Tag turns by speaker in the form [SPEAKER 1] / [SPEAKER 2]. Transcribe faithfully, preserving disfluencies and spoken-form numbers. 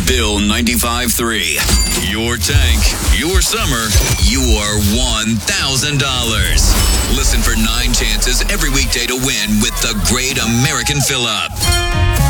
[SPEAKER 1] Bill ninety-five three. Your tank, your summer, you are one thousand dollars. Listen for nine chances every weekday to win with the Great American Fill-Up.